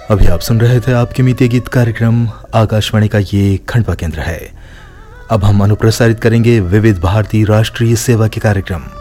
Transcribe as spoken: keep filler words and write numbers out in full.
अभी आप सुन रहे थे आपके मीते गीत कार्यक्रम। आकाशवाणी का ये खंडवा केंद्र है। अब हम अनुप्रसारित करेंगे विविध भारती राष्ट्रीय सेवा के कार्यक्रम।